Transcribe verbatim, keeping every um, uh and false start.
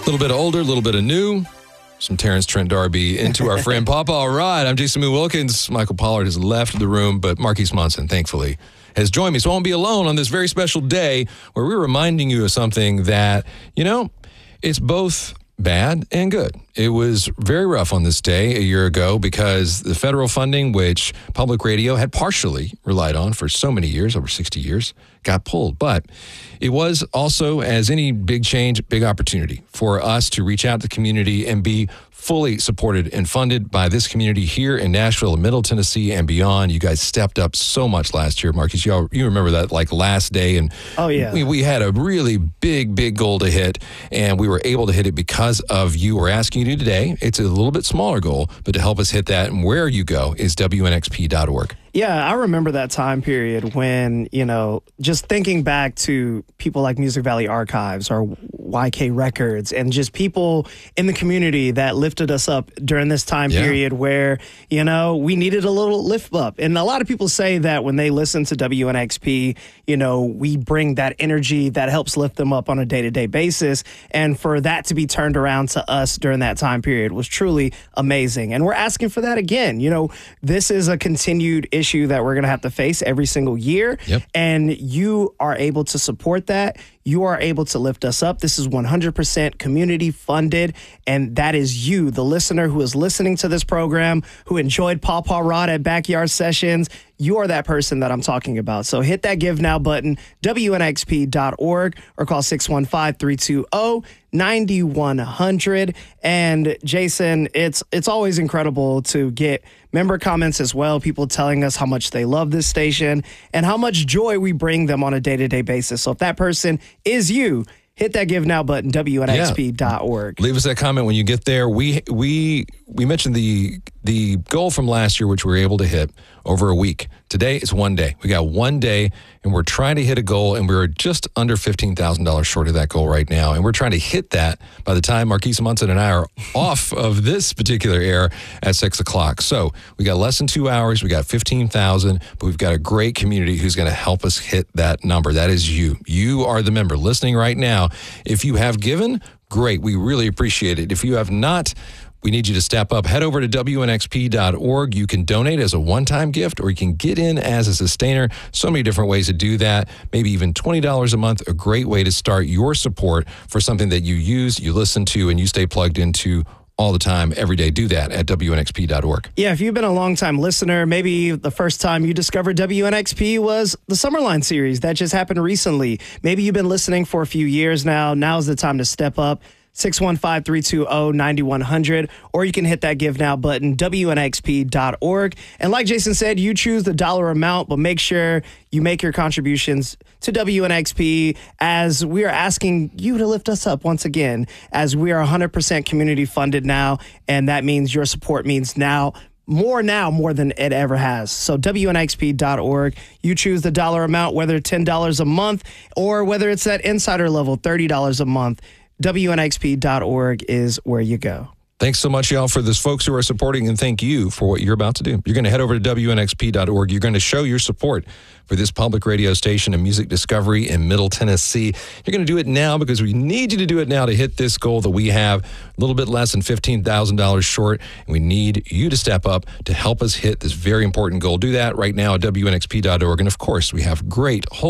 little bit of older, a little bit of new. Some Terrence Trent D'Arby into our friend Papa. All right, I'm Jason Moon Wilkins. Michael Pollard has left the room, but Marquise Monson, thankfully, has joined me. So I won't be alone on this very special day where we're reminding you of something that, you know, it's both bad and good. It was very rough on this day a year ago because the federal funding, which public radio had partially relied on for so many years, over sixty years, got pulled. But it was also, as any big change, big opportunity for us to reach out to the community and be fully supported and funded by this community here in Nashville and Middle Tennessee and beyond. You guys stepped up so much last year, Marcus. You, you remember that like last day. And oh, yeah. We, we had a really big, big goal to hit, and we were able to hit it because of you. We're asking you to today. It's a little bit smaller goal, but to help us hit that and where you go is W N X P dot org. Yeah, I remember that time period when, you know, just thinking back to people like Music Valley Archives or Y K Records and just people in the community that lifted us up during this time yeah. period where, you know, we needed a little lift up. And a lot of people say that when they listen to W N X P, you know, we bring that energy that helps lift them up on a day-to-day basis. And for that to be turned around to us during that time period was truly amazing. And we're asking for that again. You know, this is a continued issue that we're going to have to face every single year. Yep. And you are able to support that. You are able to lift us up. This is one hundred percent community funded. And that is you, the listener who is listening to this program, who enjoyed Paw Paw Rod at Backyard Sessions. You are that person that I'm talking about. So hit that Give Now button, W N X P dot org, or call six one five, three two zero, nine one zero zero. And Jason, it's it's always incredible to get member comments as well, people telling us how much they love this station and how much joy we bring them on a day-to-day basis. So if that person is you, hit that Give Now button, W N X P dot org. Yeah. Leave us that comment when you get there. We we we mentioned the the goal from last year, which we were able to hit over a week. Today is one day. We got one day, and we're trying to hit a goal, and we're just under fifteen thousand dollars short of that goal right now. And we're trying to hit that by the time Marquise Monson and I are off of this particular air at six o'clock. So we got less than two hours. We got fifteen thousand dollars, but we've got a great community who's going to help us hit that number. That is you. You are the member listening right now. If you have given, great. We really appreciate it. If you have not, we need you to step up. Head over to W N X P dot org. You can donate as a one-time gift, or you can get in as a sustainer. So many different ways to do that. Maybe even twenty dollars a month, a great way to start your support for something that you use, you listen to, and you stay plugged into all the time, every day. Do that at W N X P dot org. Yeah, if you've been a long-time listener, maybe the first time you discovered W N X P was the Summerline series that just happened recently. Maybe you've been listening for a few years now. Now's the time to step up. six one five, three two zero, nine one zero zero, or you can hit that Give Now button, W N X P dot org. And like Jason said, you choose the dollar amount, but make sure you make your contributions to W N X P as we are asking you to lift us up once again, as we are one hundred percent community funded now, and that means your support means now more now more than it ever has. So W N X P dot org, you choose the dollar amount, whether ten dollars a month or whether it's that insider level, thirty dollars a month. W N X P dot org is where you go. Thanks so much, y'all, for those folks who are supporting, and thank you for what you're about to do. You're going to head over to W N X P dot org. You're going to show your support for this public radio station and music discovery in Middle Tennessee. You're going to do it now because we need you to do it now to hit this goal that we have, a little bit less than fifteen thousand dollars short, and we need you to step up to help us hit this very important goal. Do that right now at W N X P dot org. And, of course, we have great whole